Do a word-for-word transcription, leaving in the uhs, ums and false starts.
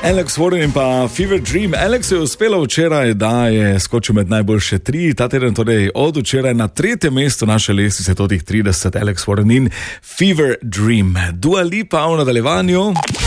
Alex Warren in pa Fever Dream. Alex je uspelo včeraj, da je skočil med najboljše tri, ta teden torej od včeraj na tretje mesto naše lestvice, totih trideset, Alex Warren in Fever Dream. Dua Lipa v nadaljevanju.